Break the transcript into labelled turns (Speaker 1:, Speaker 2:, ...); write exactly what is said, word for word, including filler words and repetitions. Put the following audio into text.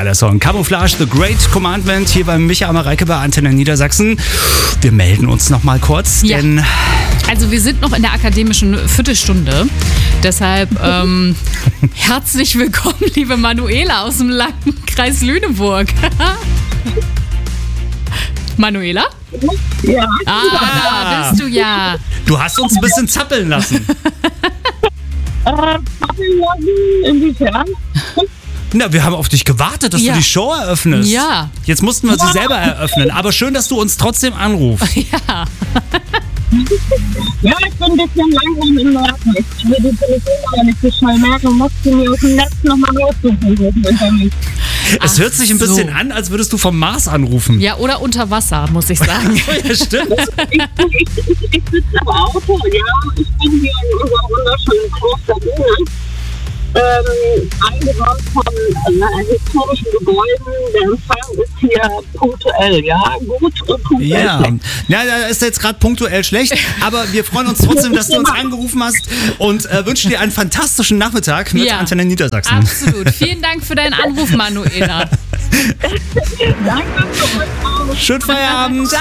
Speaker 1: der Song. Camouflage, The Great Commandment, hier bei Micha Mareike bei Antenne Niedersachsen. Wir melden uns noch mal kurz,
Speaker 2: Ja.
Speaker 1: denn...
Speaker 2: Also wir sind noch in der akademischen Viertelstunde. Deshalb ähm, herzlich willkommen, liebe Manuela aus dem Landkreis Lüneburg. Manuela?
Speaker 3: Ja.
Speaker 2: Ah, da bist du ja.
Speaker 1: Du hast uns ein bisschen zappeln lassen.
Speaker 3: Äh, inwiefern?
Speaker 1: Na, wir haben auf dich gewartet, dass
Speaker 2: Ja.
Speaker 1: du die Show eröffnest.
Speaker 2: Ja.
Speaker 1: Jetzt mussten wir sie selber eröffnen. Aber schön, dass du uns trotzdem anrufst.
Speaker 2: Ja.
Speaker 3: Ja, ich bin ein bisschen langsam im Merken. Ich will die Telefonnummer nicht so schnell merken, musste mir aus dem Netz nochmal raussuchen.
Speaker 1: Es
Speaker 2: Ach
Speaker 1: hört sich ein
Speaker 2: so.
Speaker 1: bisschen an, als würdest du vom Mars anrufen.
Speaker 2: Ja, oder unter Wasser, muss ich sagen.
Speaker 1: Ja, stimmt.
Speaker 3: Ich, ich, ich, ich sitze im Auto, ja, ich bin hier in unserer wunderschönen Kloster Bühne. Ähm, eingeräumt von äh, historischen Gebäuden. Der Empfang ist hier punktuell, ja, gut und punktuell.
Speaker 1: Ja,
Speaker 3: schlecht.
Speaker 1: ja, da ist jetzt gerade punktuell schlecht, aber wir freuen uns trotzdem, dass du uns angerufen hast und äh, wünschen dir einen fantastischen Nachmittag mit
Speaker 2: Ja.
Speaker 1: Antenne Niedersachsen.
Speaker 2: Absolut. Vielen Dank für deinen Anruf, Manuela.
Speaker 3: Danke für euch auch.
Speaker 1: Schönen Feierabend.